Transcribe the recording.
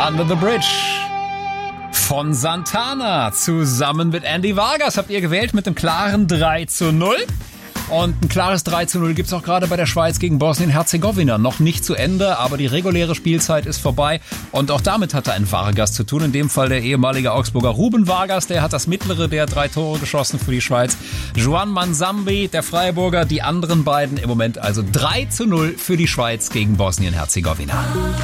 Under the Bridge von Santana zusammen mit Andy Vargas habt ihr gewählt mit einem klaren 3:0. Und ein klares 3:0 gibt's auch gerade bei der Schweiz gegen Bosnien-Herzegowina. Noch nicht zu Ende, aber die reguläre Spielzeit ist vorbei. Und auch damit hatte ein Vargas zu tun. In dem Fall der ehemalige Augsburger Ruben Vargas. Der hat das mittlere der 3 Tore geschossen für die Schweiz. Juan Manzambi, der Freiburger. Die anderen beiden im Moment also 3:0 für die Schweiz gegen Bosnien-Herzegowina.